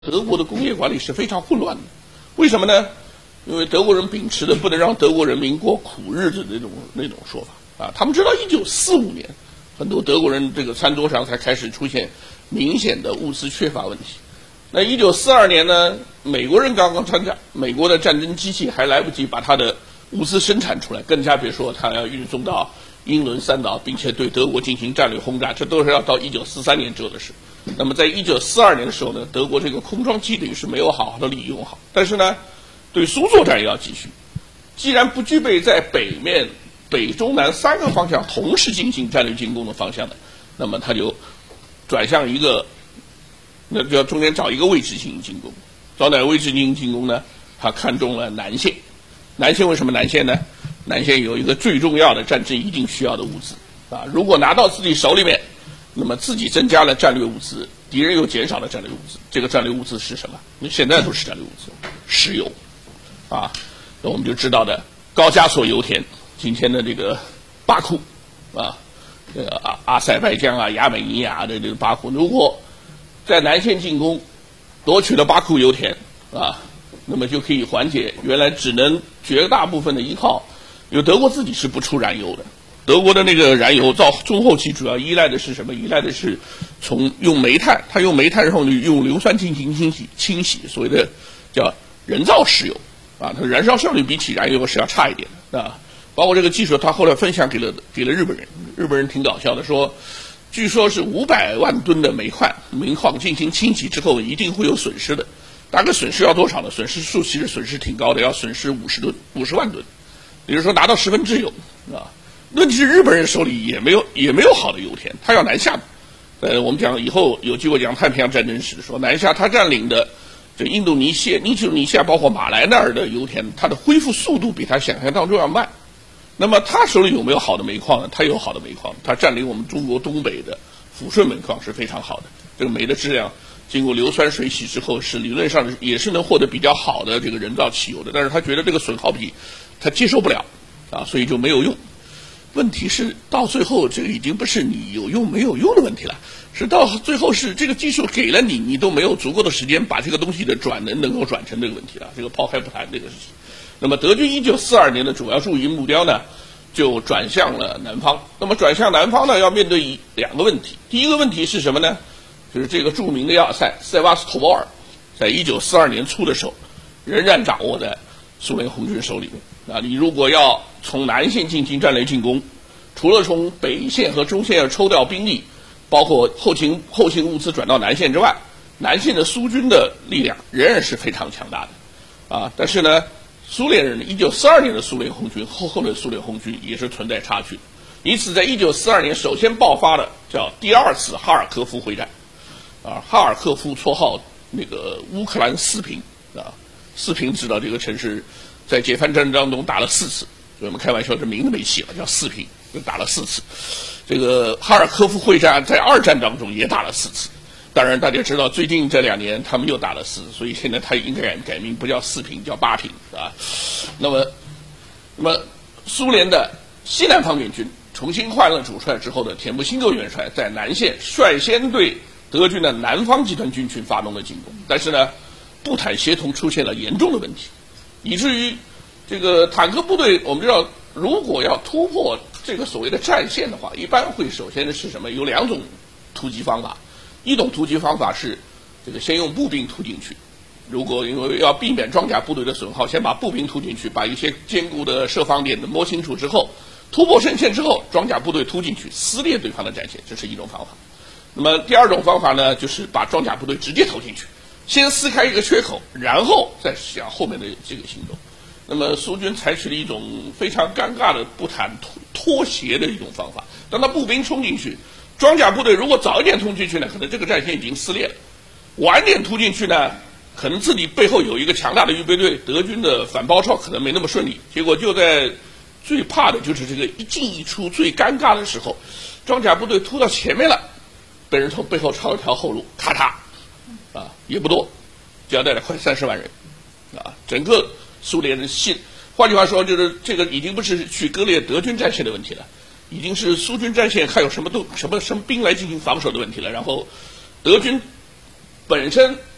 德国的工业管理是非常混乱的，为什么呢？因为德国人秉持的不能让德国人民过苦日子的那种说法啊。他们知道1945年，很多德国人这个餐桌上才开始出现明显的物资缺乏问题。那1942年呢，美国人刚刚参战，美国的战争机器还来不及把它的物资生产出来，更加别说它要运送到英伦三岛，并且对德国进行战略轰炸，这都是要到1943年之后的事。那么在1942年的时候呢，德国这个空窗期等于是没有好好的利用好，但是呢，对苏作战也要继续。既然不具备在北面北中南三个方向同时进行战略进攻的方向呢，那么他就转向一个，那就要中间找一个位置进行进攻。找哪个位置进行进攻呢？他看中了南线。南线为什么南线呢？南线有一个最重要的战争一定需要的物资啊，如果拿到自己手里面，那么自己增加了战略物资，敌人又减少了战略物资。这个战略物资是什么？那现在都是战略物资，石油啊。那我们就知道的高加索油田，今天的这个巴库啊，阿塞拜疆啊、亚美尼亚的这个巴库，如果在南线进攻，夺取了巴库油田啊，那么就可以缓解原来只能绝大部分的依靠，因为德国自己是不出燃油的。德国的那个燃油到中后期主要依赖的是什么？依赖的是从用煤炭，它用煤炭然后用硫酸进行清洗，所谓的叫人造石油啊，它燃烧效率比起燃油是要差一点的啊。包括这个技术，他后来分享给了日本人，日本人挺搞笑的，说据说是500万吨的煤矿进行清洗之后一定会有损失的，大概损失要多少呢？损失数其实损失挺高的，要损失50万吨，也就是说拿到1/10油啊。问题是日本人手里也没有好的油田，他要南下。我们讲以后有机会讲太平洋战争史，说南下他占领的这印度尼西亚包括马来那儿的油田，它的恢复速度比他想象当中要慢。那么他手里有没有好的煤矿呢？他有好的煤矿，他占领我们中国东北的抚顺煤矿是非常好的，这个煤的质量经过硫酸水洗之后，是理论上也是能获得比较好的这个人造汽油的，但是他觉得这个损耗比他接受不了啊，所以就没有用。问题是到最后这个已经不是你有用没有用的问题了，是到最后是这个技术给了你，你都没有足够的时间把这个东西的转能够转成这个问题了，这个抛开不谈这个事情。那么德军1942年的主要驻营目标呢，就转向了南方。那么转向南方呢，要面对两个问题。第一个问题是什么呢？就是这个著名的要塞塞瓦斯托波尔，在1942年初的时候，仍然掌握在苏联红军手里面。啊，你如果要从南线进行战略进攻，除了从北线和中线要抽调兵力，包括后勤物资转到南线之外，南线的苏军的力量仍然是非常强大的啊。但是呢，苏联人1942年的苏联红军后的苏联红军也是存在差距，因此在1942年首先爆发了叫第二次哈尔科夫会战啊。哈尔科夫绰号那个乌克兰四平啊，四平知道这个城市在解放战争当中打了4次，所以我们开玩笑这名字没起了，叫四平，就打了4次。这个哈尔科夫会战在2战当中也打了4次。当然大家知道最近这2年他们又打了4次，所以现在他应该改名，不叫4平叫8平啊。那么苏联的西南方面军重新换了主帅之后的田布辛科元帅在南线率先对德军的南方集团军群发动了进攻，但是呢步坦协同出现了严重的问题，以至于这个坦克部队，我们知道如果要突破这个所谓的战线的话，一般会首先的是什么？有2种突击方法。一种突击方法是这个先用步兵突进去，如果因为要避免装甲部队的损耗，先把步兵突进去，把一些坚固的设防点摸清楚之后，突破阵线之后，装甲部队突进去撕裂对方的战线，这是一种方法。那么第2种方法呢，就是把装甲部队直接投进去，先撕开一个缺口，然后再想后面的这个行动。那么苏军采取了一种非常尴尬的不谈拖鞋的一种方法，当他步兵冲进去，装甲部队如果早一点突进去呢，可能这个战线已经撕裂了；晚点突进去呢，可能自己背后有一个强大的预备队，德军的反包抄可能没那么顺利。结果就在最怕的就是这个一进一出最尴尬的时候，装甲部队突到前面了，被人从背后抄一条后路，咔嚓啊，也不多，交代了快30万人啊，整个苏联的换句话说，就是这个已经不是去割裂德军战线的问题了，已经是苏军战线还有什么兵来进行防守的问题了。然后德军本身